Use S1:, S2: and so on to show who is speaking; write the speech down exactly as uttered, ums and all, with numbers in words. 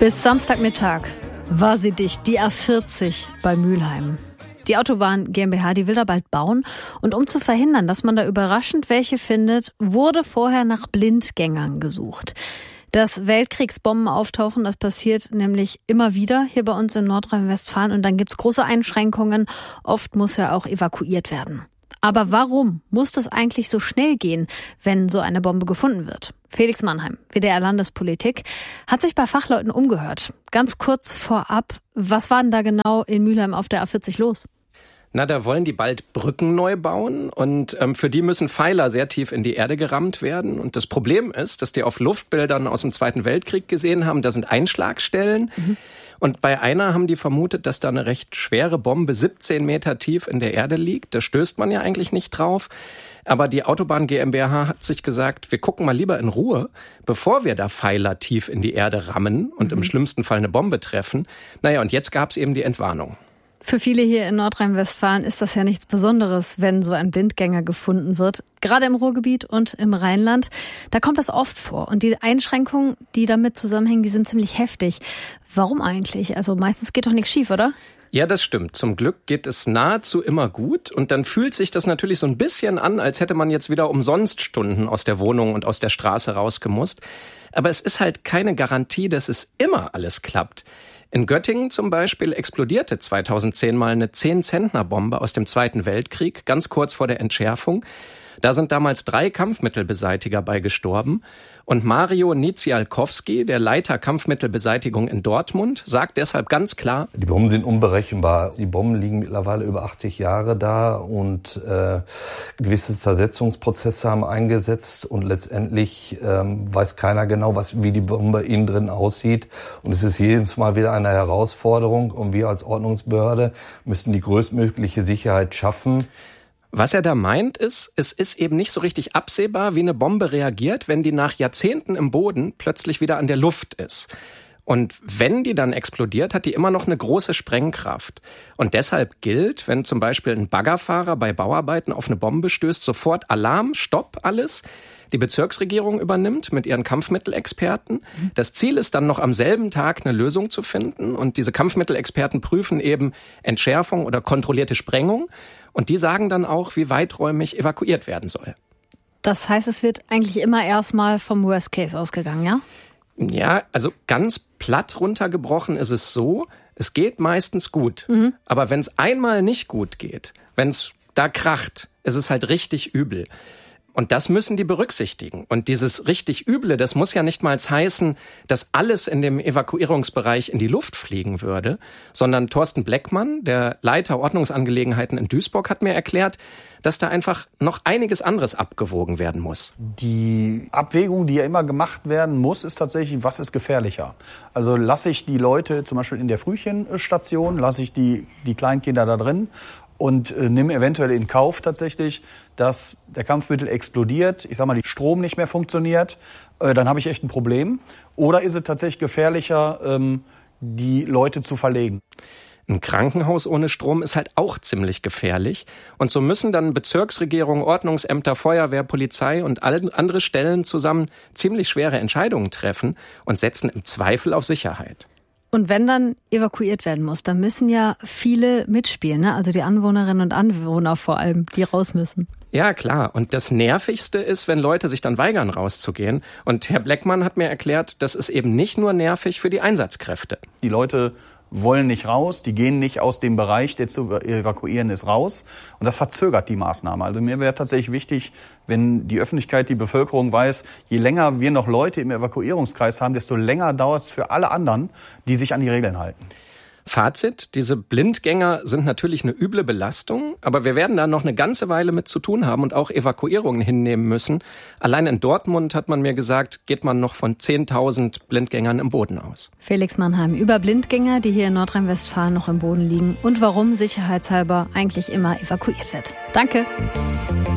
S1: Bis Samstagmittag war sie dicht, die A vierzig bei Mülheim. Die Autobahn GmbH, die will da bald bauen. Und um zu verhindern, dass man da überraschend welche findet, wurde vorher nach Blindgängern gesucht. Dass Weltkriegsbomben auftauchen, das passiert nämlich immer wieder hier bei uns in Nordrhein-Westfalen. Und dann gibt's große Einschränkungen. Oft muss ja auch evakuiert werden. Aber warum muss das eigentlich so schnell gehen, wenn so eine Bombe gefunden wird? Felix Mannheim, W D R Landespolitik, hat sich bei Fachleuten umgehört. Ganz kurz vorab, was war denn da genau in Mülheim auf der A vierzig los?
S2: Na, da wollen die bald Brücken neu bauen und ähm, für die müssen Pfeiler sehr tief in die Erde gerammt werden. Und das Problem ist, dass die auf Luftbildern aus dem Zweiten Weltkrieg gesehen haben, da sind Einschlagstellen. Mhm. Und bei einer haben die vermutet, dass da eine recht schwere Bombe siebzehn Meter tief in der Erde liegt. Da stößt man ja eigentlich nicht drauf. Aber die Autobahn GmbH hat sich gesagt, wir gucken mal lieber in Ruhe, bevor wir da Pfeiler tief in die Erde rammen und mhm. im schlimmsten Fall eine Bombe treffen. Naja, und jetzt gab es eben die Entwarnung.
S1: Für viele hier in Nordrhein-Westfalen ist das ja nichts Besonderes, wenn so ein Blindgänger gefunden wird. Gerade im Ruhrgebiet und im Rheinland, da kommt das oft vor. Und die Einschränkungen, die damit zusammenhängen, die sind ziemlich heftig. Warum eigentlich? Also meistens geht doch nichts schief, oder?
S2: Ja, das stimmt. Zum Glück geht es nahezu immer gut. Und dann fühlt sich das natürlich so ein bisschen an, als hätte man jetzt wieder umsonst Stunden aus der Wohnung und aus der Straße rausgemusst. Aber es ist halt keine Garantie, dass es immer alles klappt. In Göttingen zum Beispiel explodierte zweitausendzehn mal eine zehn-Zentner-Bombe aus dem Zweiten Weltkrieg, ganz kurz vor der Entschärfung. Da sind damals drei Kampfmittelbeseitiger bei gestorben. Und Mario Nizialkowski, der Leiter Kampfmittelbeseitigung in Dortmund, sagt deshalb ganz klar:
S3: Die Bomben sind unberechenbar. Die Bomben liegen mittlerweile über achtzig Jahre da und äh, gewisse Zersetzungsprozesse haben eingesetzt und letztendlich ähm, weiß keiner genau, was, wie die Bombe innen drin aussieht. Und es ist jedes Mal wieder eine Herausforderung und wir als Ordnungsbehörde müssen die größtmögliche Sicherheit schaffen.
S2: Was er da meint, ist, es ist eben nicht so richtig absehbar, wie eine Bombe reagiert, wenn die nach Jahrzehnten im Boden plötzlich wieder an der Luft ist. Und wenn die dann explodiert, hat die immer noch eine große Sprengkraft. Und deshalb gilt, wenn zum Beispiel ein Baggerfahrer bei Bauarbeiten auf eine Bombe stößt, sofort Alarm, Stopp, alles. Die Bezirksregierung übernimmt mit ihren Kampfmittelexperten. Das Ziel ist dann noch am selben Tag eine Lösung zu finden. Und diese Kampfmittelexperten prüfen eben Entschärfung oder kontrollierte Sprengung. Und die sagen dann auch, wie weiträumig evakuiert werden soll.
S1: Das heißt, es wird eigentlich immer erstmal vom Worst Case ausgegangen, ja?
S2: Ja, also ganz platt runtergebrochen ist es so, es geht meistens gut. Mhm. Aber wenn es einmal nicht gut geht, wenn es da kracht, ist es halt richtig übel. Und das müssen die berücksichtigen. Und dieses richtig Üble, das muss ja nicht mal heißen, dass alles in dem Evakuierungsbereich in die Luft fliegen würde, sondern Thorsten Bleckmann, der Leiter Ordnungsangelegenheiten in Duisburg, hat mir erklärt, dass da einfach noch einiges anderes abgewogen werden muss.
S4: Die Abwägung, die ja immer gemacht werden muss, ist tatsächlich, was ist gefährlicher? Also lasse ich die Leute zum Beispiel in der Frühchenstation, lasse ich die, die Kleinkinder da drin und äh, nehme eventuell in Kauf tatsächlich, dass der Kampfmittel explodiert, ich sag mal, die Strom nicht mehr funktioniert, äh, dann habe ich echt ein Problem. Oder ist es tatsächlich gefährlicher, ähm, die Leute zu verlegen?
S2: Ein Krankenhaus ohne Strom ist halt auch ziemlich gefährlich. Und so müssen dann Bezirksregierungen, Ordnungsämter, Feuerwehr, Polizei und andere Stellen zusammen ziemlich schwere Entscheidungen treffen und setzen im Zweifel auf Sicherheit.
S1: Und wenn dann evakuiert werden muss, dann müssen ja viele mitspielen, ne? Also die Anwohnerinnen und Anwohner vor allem, die raus müssen.
S2: Ja, klar. Und das Nervigste ist, wenn Leute sich dann weigern, rauszugehen. Und Herr Bleckmann hat mir erklärt, das ist eben nicht nur nervig für die Einsatzkräfte.
S4: Die Leute wollen nicht raus, die gehen nicht aus dem Bereich, der zu evakuieren ist, raus. Und das verzögert die Maßnahme. Also mir wäre tatsächlich wichtig, wenn die Öffentlichkeit, die Bevölkerung weiß, je länger wir noch Leute im Evakuierungskreis haben, desto länger dauert es für alle anderen, die sich an die Regeln halten.
S2: Fazit, diese Blindgänger sind natürlich eine üble Belastung, aber wir werden da noch eine ganze Weile mit zu tun haben und auch Evakuierungen hinnehmen müssen. Allein in Dortmund, hat man mir gesagt, geht man noch von zehntausend Blindgängern im Boden aus.
S1: Felix Mannheim über Blindgänger, die hier in Nordrhein-Westfalen noch im Boden liegen und warum sicherheitshalber eigentlich immer evakuiert wird. Danke.